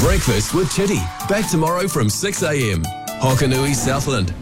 Breakfast with Chitty. Back tomorrow from 6 a.m. Hokanui, Southland.